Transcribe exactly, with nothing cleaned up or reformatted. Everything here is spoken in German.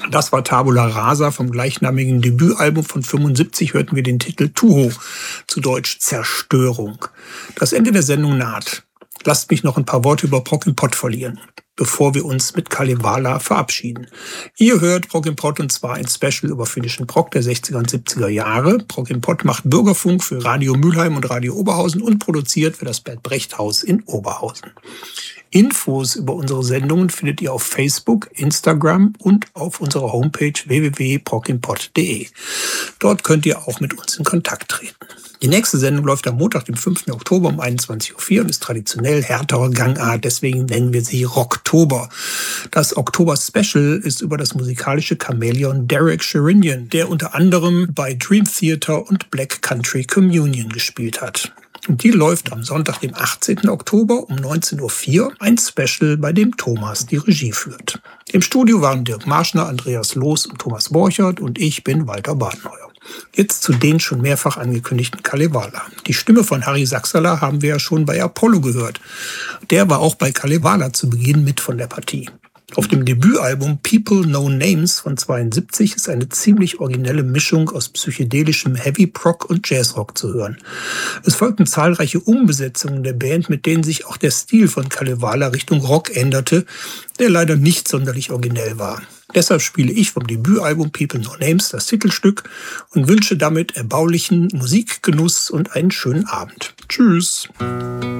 Das war Tabula Rasa. Vom gleichnamigen Debütalbum von fünfundsiebzig hörten wir den Titel Tuho, zu Deutsch Zerstörung. Das Ende der Sendung naht. Lasst mich noch ein paar Worte über Prog im Pott verlieren, bevor wir uns mit Kalevala verabschieden. Ihr hört Prog im Pott, und zwar ein Special über finnischen Prog der sechziger und siebziger Jahre. Prog im Pott macht Bürgerfunk für Radio Mülheim und Radio Oberhausen und produziert für das Bert Brecht Haus in Oberhausen. Infos über unsere Sendungen findet ihr auf Facebook, Instagram und auf unserer Homepage w w w punkt prog im pott punkt d e. Dort könnt ihr auch mit uns in Kontakt treten. Die nächste Sendung läuft am Montag, dem fünften Oktober um einundzwanzig Uhr vier und ist traditionell härtere Gangart, deswegen nennen wir sie Rocktober. Das Oktober-Special ist über das musikalische Chamäleon Derek Sherinian, der unter anderem bei Dream Theater und Black Country Communion gespielt hat. Und die läuft am Sonntag, dem achtzehnten Oktober um neunzehn Uhr vier, ein Special, bei dem Thomas die Regie führt. Im Studio waren Dirk Marschner, Andreas Loos und Thomas Borchert und ich bin Walter Badenheuer. Jetzt zu den schon mehrfach angekündigten Kalevala. Die Stimme von Harry Sachsala haben wir ja schon bei Apollo gehört. Der war auch bei Kalevala zu Beginn mit von der Partie. Auf dem Debütalbum People No Names von zweiundsiebzig ist eine ziemlich originelle Mischung aus psychedelischem Heavy Prog und Jazzrock zu hören. Es folgten zahlreiche Umbesetzungen der Band, mit denen sich auch der Stil von Kalevala Richtung Rock änderte, der leider nicht sonderlich originell war. Deshalb spiele ich vom Debütalbum People No Names das Titelstück und wünsche damit erbaulichen Musikgenuss und einen schönen Abend. Tschüss!